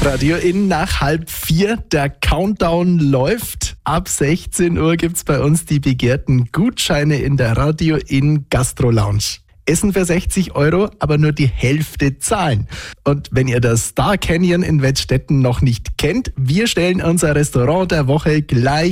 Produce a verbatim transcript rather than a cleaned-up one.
Radio in nach halb vier. Der Countdown läuft. Ab sechzehn Uhr gibt's bei uns die begehrten Gutscheine in der Radio in Gastro Lounge. Essen für sechzig Euro, aber nur die Hälfte zahlen. Und wenn ihr das Star Canyon in Wettstetten noch nicht kennt, wir stellen unser Restaurant der Woche gleich